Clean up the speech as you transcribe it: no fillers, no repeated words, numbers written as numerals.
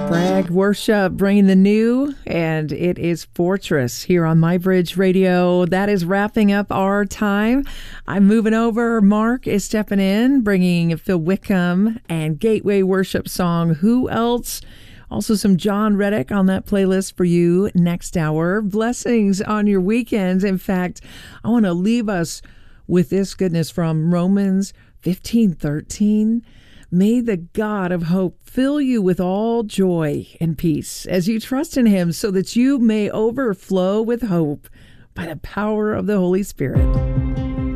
Bragg Worship, bringing the new, and it is Fortress here on MyBridge Radio. That is wrapping up our time. I'm moving over. Mark is stepping in, bringing Phil Wickham and Gateway Worship song, Who Else? Also some John Reddick on that playlist for you next hour. Blessings on your weekends. In fact, I want to leave us with this goodness from Romans 15:13. May the God of hope fill you with all joy and peace as you trust in him, so that you may overflow with hope by the power of the Holy Spirit.